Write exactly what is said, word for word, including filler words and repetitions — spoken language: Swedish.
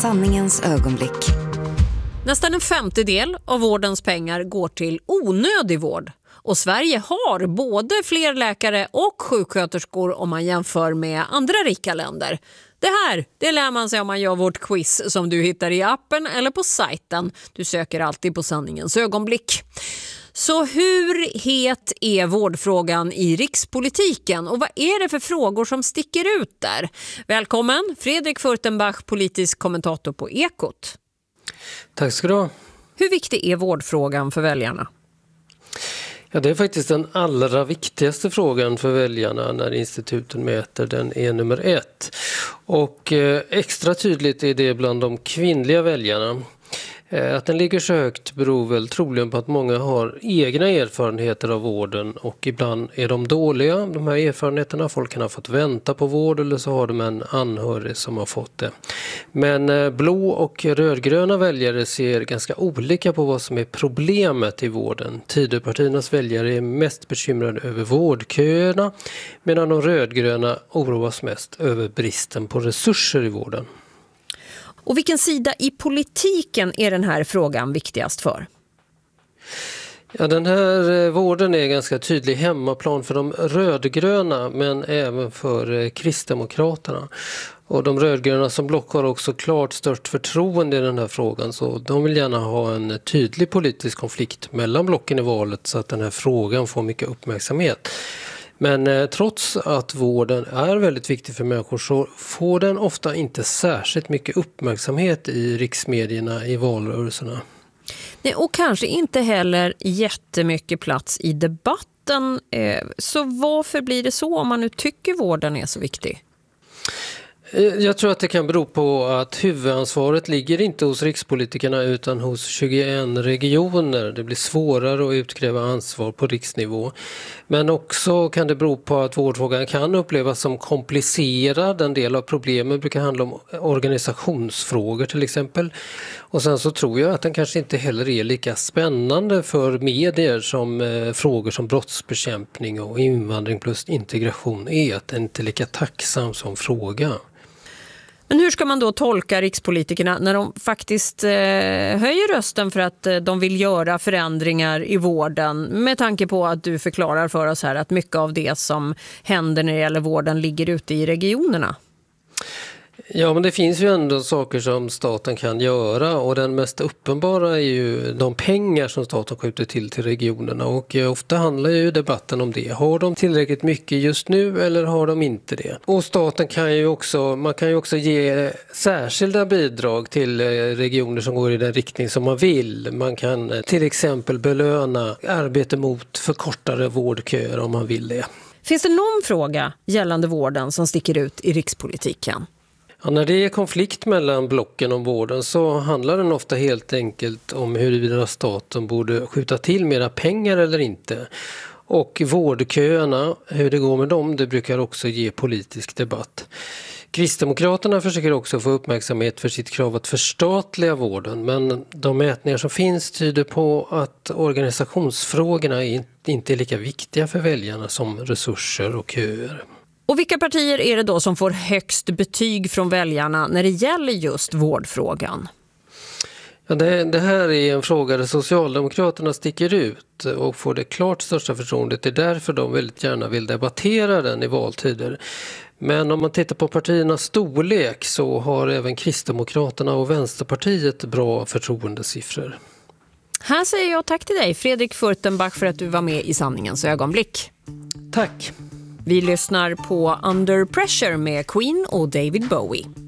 sanningens ögonblick. Nästan en femtedel av vårdens pengar går till onödig vård. Och Sverige har både fler läkare och sjuksköterskor om man jämför med andra rika länder. Det här, det lär man sig om man gör vårt quiz som du hittar i appen eller på sajten. Du söker alltid på sanningens ögonblick. Så hur het är vårdfrågan i rikspolitiken och vad är det för frågor som sticker ut där? Välkommen Fredrik Furtenbach, politisk kommentator på Ekot. Tack ska du ha. Hur viktig är vårdfrågan för väljarna? Ja, det är faktiskt den allra viktigaste frågan för väljarna när instituten mäter. Den är nummer ett. Och eh, extra tydligt är det bland de kvinnliga väljarna. Att den ligger så högt beror väl troligen på att många har egna erfarenheter av vården och ibland är de dåliga, de här erfarenheterna. Folk kan ha fått vänta på vård eller så har de en anhörig som har fått det. Men blå och rödgröna väljare ser ganska olika på vad som är problemet i vården. Tidöpartiernas väljare är mest bekymrade över vårdköerna medan de rödgröna oroas mest över bristen på resurser i vården. Och vilken sida i politiken är den här frågan viktigast för? Ja, den här vården är ganska tydlig hemmaplan för de rödgröna men även för Kristdemokraterna. Och de rödgröna som block har också klart stört förtroende i den här frågan så de vill gärna ha en tydlig politisk konflikt mellan blocken i valet så att den här frågan får mycket uppmärksamhet. Men eh, trots att vården är väldigt viktig för människor så får den ofta inte särskilt mycket uppmärksamhet i riksmedierna i valrörelserna. Nej, och kanske inte heller jättemycket plats i debatten. Eh, så varför blir det så om man nu tycker vården är så viktig? Jag tror att det kan bero på att huvudansvaret ligger inte hos rikspolitikerna utan hos tjugoen regioner. Det blir svårare att utkräva ansvar på riksnivå. Men också kan det bero på att vårdfrågan kan upplevas som komplicerad. En del av problemen brukar handla om organisationsfrågor till exempel. Och sen så tror jag att den kanske inte heller är lika spännande för medier som eh, frågor som brottsbekämpning och invandring plus integration är. Att den inte är lika tacksam som fråga. Men hur ska man då tolka rikspolitikerna när de faktiskt eh, höjer rösten för att eh, de vill göra förändringar i vården med tanke på att du förklarar för oss här att mycket av det som händer när det gäller vården ligger ute i regionerna? Ja, men det finns ju ändå saker som staten kan göra och den mest uppenbara är ju de pengar som staten skjuter till till regionerna och ofta handlar ju debatten om det. Har de tillräckligt mycket just nu eller har de inte det? Och staten kan ju också, man kan ju också ge särskilda bidrag till regioner som går i den riktning som man vill. Man kan till exempel belöna arbete mot förkortade vårdköer om man vill det. Finns det någon fråga gällande vården som sticker ut i rikspolitiken? Ja, när det är konflikt mellan blocken om vården så handlar den ofta helt enkelt om huruvida staten borde skjuta till mera pengar eller inte. Och vårdköerna, hur det går med dem, det brukar också ge politisk debatt. Kristdemokraterna försöker också få uppmärksamhet för sitt krav att förstatliga vården, men de mätningar som finns tyder på att organisationsfrågorna inte är lika viktiga för väljarna som resurser och köer. Och vilka partier är det då som får högst betyg från väljarna när det gäller just vårdfrågan? Ja, det, det här är en fråga där Socialdemokraterna sticker ut och får det klart största förtroendet. Det är därför de väldigt gärna vill debattera den i valtider. Men om man tittar på partiernas storlek så har även Kristdemokraterna och Vänsterpartiet bra förtroendesiffror. Här säger jag tack till dig Fredrik Furtenbach för att du var med i sanningens ögonblick. Tack! Vi lyssnar på Under Pressure med Queen och David Bowie.